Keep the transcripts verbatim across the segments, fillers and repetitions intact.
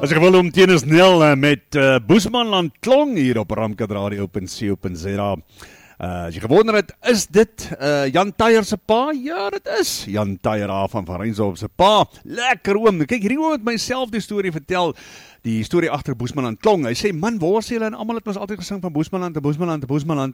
As ek wil om tennis nel uh, met uh, Boesmanland klong hier op Ramkat Radio op C O punt Z A. Uh, as jy gewonder het, is dit uh, Jan Tyer se pa? Ja, dit is Jan Tyer van Van Rensdorp se pa. Lekker oom. Kyk, hierdie oom het myself die storie vertel. Die storie agter Boesmanland klong. Hy sê, man, waar sê hulle en almal het ons altyd gesing van Boesmanland, Boesmanland, Boesmanland.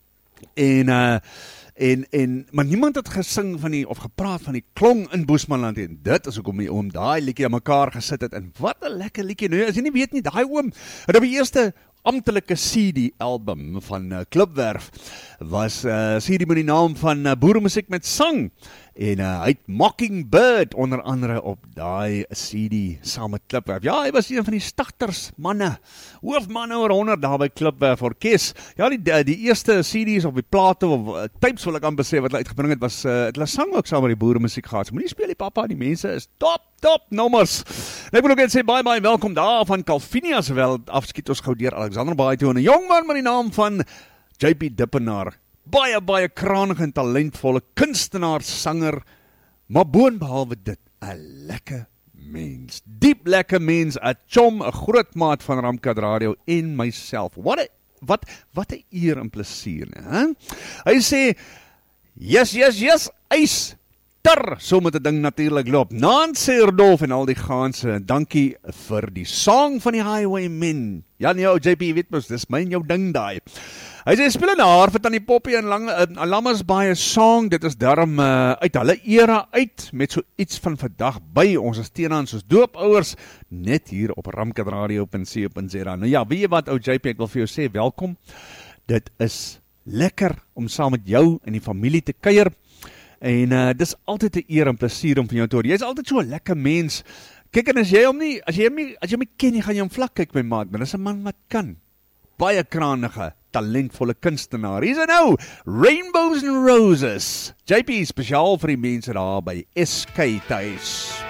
En uh En, en, maar niemand het gesing van die, of gepraat van die klong in Boesmanland. En dit is ook om die oom daai liedjie aan mekaar gesit het. En wat 'n lekker liedjie. Nou, as jy nie weet nie, daai oom, het op die eerste amptelike C D album van uh, Klipwerf, was uh, C D met die naam van uh, Boeremusiek met Sang. En uh, hy het Mockingbird onder andere op daai C D saam met Klipwerf. Ja, hy was een van die starters manne, hoofmanne oor honderd daar by Klipwerf Orkes. Ja, die, die, die eerste C D's of die plate of uh, tapes wil ek amper sê wat hulle uitgebring het, was uh, het hulle sang ook saam met die boeremusiek gehad. So moenie speel die papa, die mense is top, top nommers. En ek wil ook net sê, bye bye, welkom daar van Calvinia, sowel afskiet ons gou deur Alexander Baai toe, en 'n jong man met die naam van J P Dippenaar. Baie, baie kranige en talentvolle kunstenaar, sanger, maar boonbehalwe dit, 'n lekker mens. Diep lekker mens, 'n chom, 'n groot maat van Ramkat Radio en myself. Wat 'n wat wat 'n eer en plesier, hè? Hy sê, yes, yes, yes, ys, ter, so moet 'n ding natuurlik loop. Nancy Erdolf en al die gaanse, dankie vir die song van die Highwaymen. Ja, nee, ou J P, weet mos, dis my en jou ding daai. Hy sê, speel in haar vir Tannie Poppy en Lang, uh, Lammersbaai song, dit is darm uh, uit hulle era uit, met so iets van vandag by, ons is teenaan soos doopouers, net hier op Ramkat Radio op C O punt Z A. Nou ja, weet jy wat, ou J P, ek wil vir jou sê, welkom, dit is lekker om saam met jou en die familie te kuier, en uh, dis altyd 'n eer en plesier om van jou te hoor, jy is altyd so 'n lekker mens. Kyk, en as jy hom nie, as jy hom nie, as jy hom nie ken, nie gaan jy hom vlak kyk, my maat, maar dis 'n man wat kan, baie kranige, talentvolle kunstenaar. Hier is hy nou, Rainbows and Roses. J P, spesiaal vir die mense daar by S K thuis.